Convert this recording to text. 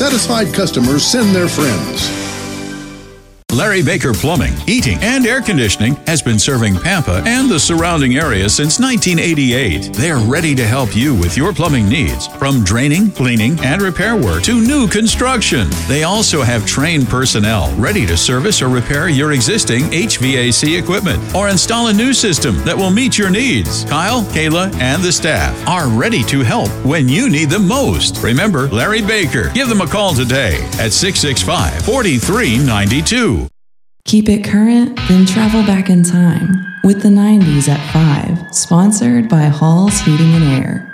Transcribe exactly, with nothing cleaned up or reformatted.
satisfied customers send their friends. Larry Baker Plumbing, Heating, and Air Conditioning has been serving Pampa and the surrounding area since nineteen eighty-eight. They are ready to help you with your plumbing needs, from draining, cleaning, and repair work to new construction. They also have trained personnel ready to service or repair your existing H V A C equipment or install a new system that will meet your needs. Kyle, Kayla, and the staff are ready to help when you need them most. Remember Larry Baker. Give them a call today at six six five, four three nine two. Keep it current, then travel back in time with the nineties at five, sponsored by Hall's Heating and Air.